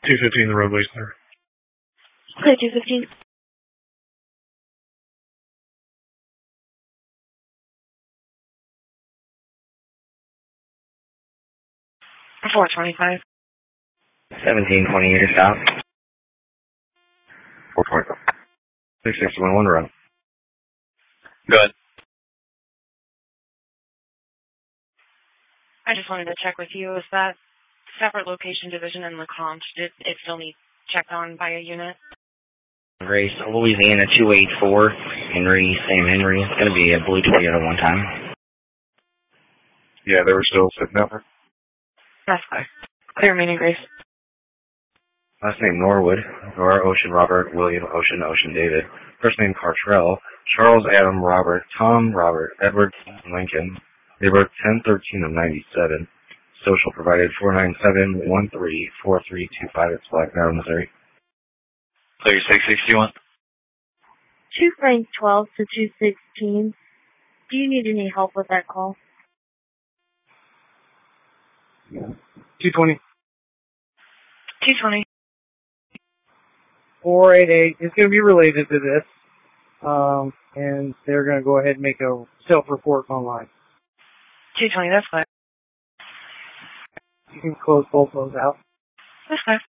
215, the roadway's clear. Clear 215. $425. 1720, your stop. 420. 6611 road. Good. I just wanted to check with you. Is that separate location division in LeCompte? Did it still need checked on by a unit? Grace, Louisiana 284, Henry, Sam Henry. It's going to be a blue Toyota one time. Yeah, they were still sitting out there. That's clear. Clear meaning, Grace. Last name Norwood, Nora Ocean Robert, William Ocean Ocean David. First name Cartrell, Charles Adam Robert, Tom Robert, Edward Lincoln. They were 10/13 of 97. Social provided 497-134325 at Black Mountain, Missouri. Clear 661. 2 Frank 12 to 216. Do you need any help with that call? 220. 220. 488 is going to be related to this, and they're going to go ahead and make a self-report online. 220, that's clear. You can close both those out. That's clear.